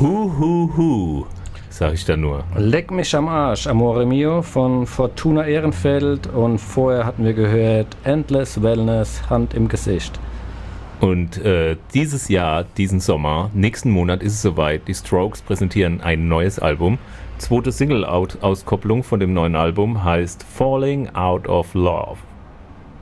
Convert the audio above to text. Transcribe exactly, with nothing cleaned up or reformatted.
Hu, hu, hu, sag ich da nur. Leck mich am Arsch, Amore Mio von Fortuna Ehrenfeld. Und vorher hatten wir gehört Endless Wellness, Hand im Gesicht. Und äh, dieses Jahr, diesen Sommer, nächsten Monat ist es soweit. Die Strokes präsentieren ein neues Album. Zweite Single-Auskopplung von dem neuen Album heißt Falling Out of Love.